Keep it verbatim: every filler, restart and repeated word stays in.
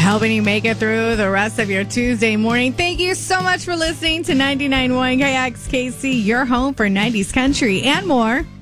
helping you make it through the rest of your Tuesday morning. Thank you so much for listening to ninety-nine point one K X K C, your home for nineties country and more.